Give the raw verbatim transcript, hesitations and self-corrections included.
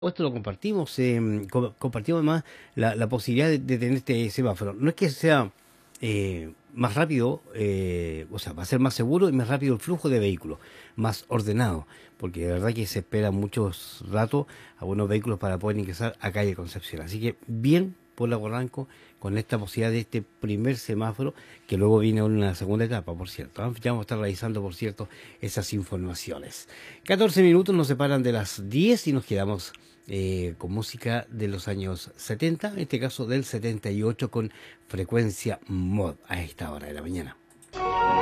Esto lo compartimos, eh, co- compartimos además la, la posibilidad de, de tener este semáforo. No es que sea eh, más rápido, eh, o sea, va a ser más seguro y más rápido el flujo de vehículos, más ordenado, porque de verdad que se espera muchos ratos a buenos vehículos para poder ingresar a calle Concepción. Así que bien por la Barranco con esta posibilidad de este primer semáforo, que luego viene una segunda etapa, por cierto. ¿eh? Ya vamos a estar revisando, por cierto, esas informaciones. catorce minutos nos separan de las diez y nos quedamos eh, con música de los años setenta, en este caso del setenta y ocho con frecuencia mod a esta hora de la mañana.